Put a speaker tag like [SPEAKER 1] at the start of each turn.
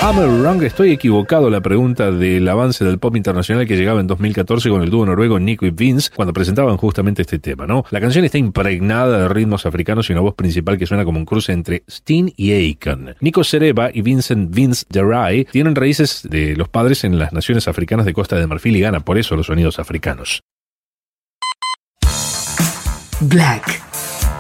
[SPEAKER 1] I'm wrong, estoy equivocado. La pregunta del avance del pop internacional que llegaba en 2014 con el dúo noruego Nico y Vince cuando presentaban justamente este tema, ¿no? La canción está impregnada de ritmos africanos y una voz principal que suena como un cruce entre Steen y Akon. Nico Sereba y Vincent Vince Derai tienen raíces de los padres en las naciones africanas de Costa de Marfil y Ghana, por eso los sonidos africanos.
[SPEAKER 2] Black